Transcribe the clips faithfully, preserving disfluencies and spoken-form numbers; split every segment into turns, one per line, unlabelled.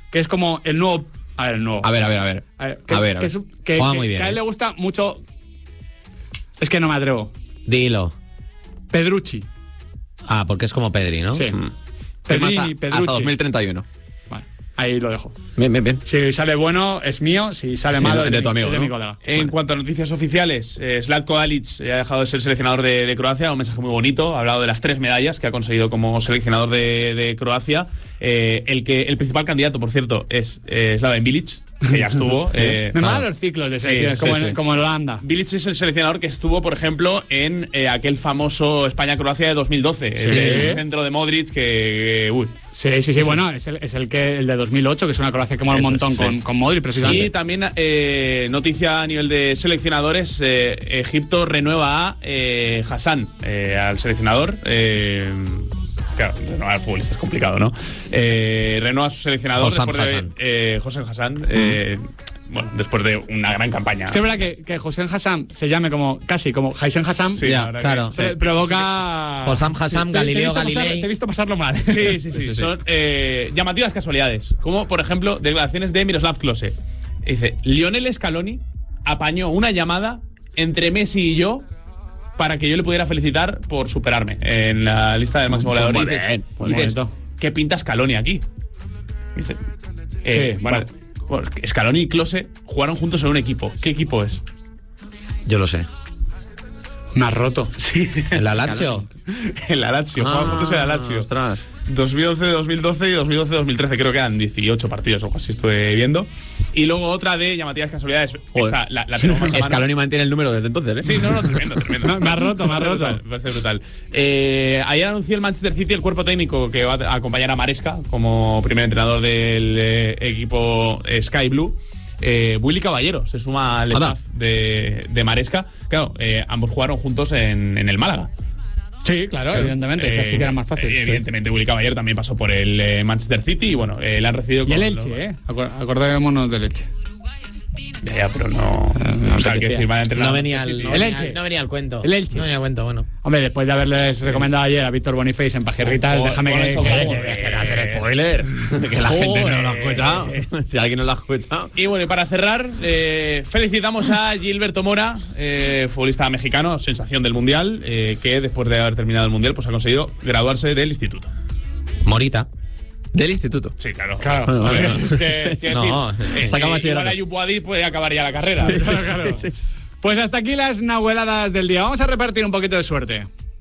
que es como el nuevo... A ver, el nuevo.
A ver, a ver, a ver.
A ver, que,
a ver, a
que,
ver.
es- que,
Juega
que-
muy bien,
que a él
¿eh?
le gusta mucho... Es que no me atrevo.
Dilo.
Pedrucci.
Ah, porque es como Pedri, ¿no?
Sí.
Mm.
Pedrini,
hasta,
Pedrucci.
hasta dos mil treinta y uno.
Vale, ahí lo dejo.
Bien, bien, bien.
Si sale bueno, es mío. Si sale
Sí,
malo,
de
es de,
tu
mi-
amigo,
es de
¿no?
mi colega.
En
Vale.
cuanto a noticias oficiales, eh, Zlatko Dalic eh, ha dejado de ser seleccionador de, de Croacia, un mensaje muy bonito, ha hablado de las tres medallas que ha conseguido como seleccionador de, de Croacia. Eh, el que el principal candidato, por cierto, es eh, Slaven Bilic, que ya estuvo. eh,
Me
claro.
molan los ciclos de
Sí,
selecciones,
sí,
como,
sí.
En, como en Holanda.
Bilic es el seleccionador que estuvo, por ejemplo, en eh, aquel famoso España-Croacia de dos mil doce.
Sí.
El centro de Modric que... eh, uy.
Sí, sí, sí. Bueno, es el, es el que el de dos mil ocho, que es una Croacia que mola un
Eso,
montón
sí.
con, con Modric, precisamente.
Y también eh, noticia a nivel de seleccionadores, eh, Egipto renueva a eh, Hassan, eh, al seleccionador. Eh, claro, renovar al futbolista es complicado, ¿no? Eh, renueva a su seleccionador
Hossam
después de
Hassan.
eh, José Hassan, eh, bueno, después de una gran campaña.
Sí, es verdad que, que Hossein Hassam se llame como casi como Haisen Hassam.
Sí,
Ya,
la verdad
claro.
que-
se provoca.
Hossam Hassam,
Sí, te- te he
Galileo
visto pasar-
Galilei.
Te he visto pasarlo mal.
Sí, sí, sí. Son eh, llamativas casualidades. Como, por ejemplo, declaraciones de Miroslav Klose. Dice: Lionel Scaloni apañó una llamada entre Messi y yo para que yo le pudiera felicitar por superarme en la lista del máximo goleador.
Muy
Y dices,
bien, muy
y dices,
bonito.
¿qué pinta Scaloni aquí? Y dice, eh,
Sí, bueno.
vale. Bueno, Scaloni y Klose jugaron juntos en un equipo. ¿Qué equipo es?
Yo lo sé.
Me has roto.
Sí.
¿El la Lazio?
El la Lazio. Jugaban juntos en la Lazio.
Ostras.
dos mil once dos mil doce y dos mil once dos mil trece, creo que eran dieciocho partidos o algo así estuve viendo. Y luego otra de llamativas casualidades. Esta, la, la tenemos más a mano.
Scaloni mantiene el número desde entonces, ¿eh?
Sí, no, no, tremendo, tremendo.
Me ha roto, me ha roto.
Brutal, me parece brutal. Eh, ayer anunció el Manchester City el cuerpo técnico que va a acompañar a Maresca como primer entrenador del eh, equipo eh, Sky Blue. Eh, Willy Caballero se suma al
Anda.
staff de, de Maresca. Claro, eh, ambos jugaron juntos en, en el Málaga.
Sí, claro, evidentemente.
Eh,
Así que era más fácil.
eh, Evidentemente, Willy Caballero también pasó por el eh, Manchester City y bueno, eh, le han recibido
Y el
con-
Elche, ¿eh? Acor- Acordémonos del Elche.
Ya, ya, pero no. o sea, que decir, van a entrenar
No
al
venía
Manchester
al,
City.
no
El
venía-
Elche.
no venía al cuento.
El Elche.
No venía al cuento, bueno.
Hombre, después de haberles recomendado ayer a Víctor Boniface en Pajerritas,
Oh,
déjame
por
que,
eso,
que-
vamos,
que-
eh,
deje de hacer
Spoiler. Que la gente no lo ha
Eh,
escuchado. Si alguien no lo ha escuchado.
Y bueno, y para cerrar, eh, felicitamos a Gilberto Mora, eh, futbolista mexicano, sensación del Mundial, eh, que después de haber terminado el Mundial, pues ha conseguido graduarse del instituto.
Morita.
Del instituto.
Sí, claro.
Claro.
Bueno,
A ver,
bueno.
es que, quiero
No,
decir, eh,
saca
eh,
bachillerato.
igual Ayub Boadi puede acabar ya la carrera.
Claro, claro. Pues hasta aquí las nahueladas del día. Vamos a repartir un poquito de suerte.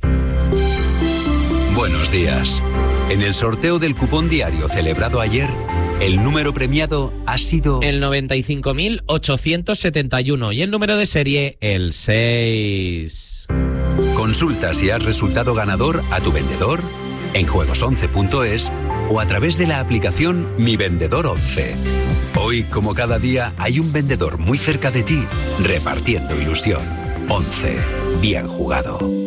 Buenos días. En el sorteo del cupón diario celebrado ayer, el número premiado ha sido
El noventa y cinco mil ochocientos setenta y uno y el número de serie el seis.
Consulta si has resultado ganador a tu vendedor, en juegos once punto es o a través de la aplicación Mi Vendedor once. Hoy, como cada día, hay un vendedor muy cerca de ti repartiendo ilusión. once. Bien jugado.